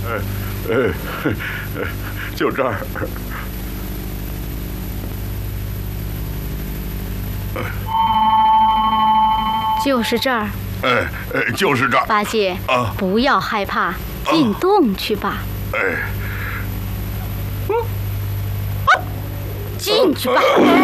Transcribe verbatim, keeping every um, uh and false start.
呃，就这儿。 就是这儿。 哎哎，就是这儿。 八戒啊，不要害怕，进洞去吧。 哎， 进去吧。